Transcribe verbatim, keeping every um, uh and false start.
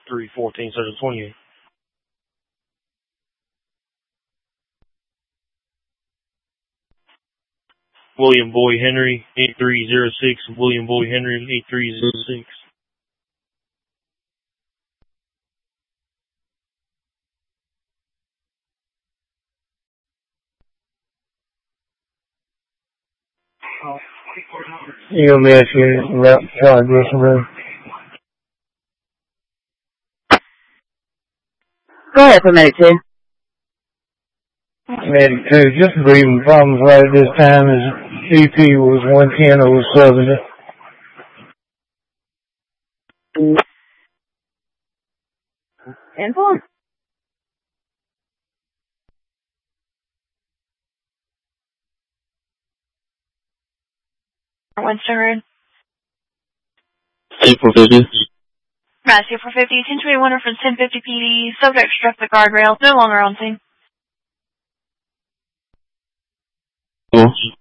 three fourteen, Sergeant twenty-eight. William Boy Henry, eight three zero six. William Boy Henry, eight three zero six. E M S unit, route Progress Road. Go ahead for Medic two. Medic two, just breathing problems right at this time. His E P was one ten over seventy. Influence? Winston Road. C four fifty. Right, C four fifty, ten twenty-one reference ten fifty P D. Subject struck the guardrail, no longer on scene. Cool.